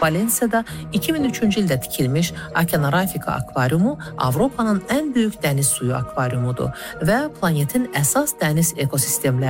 Valensiyada 2003-cü ildə tikilmiş Okeanorafika akvariumu Avropanın ən böyük dəniz suyu akvariumudur və planetin əsas dəniz ekosistemləridir.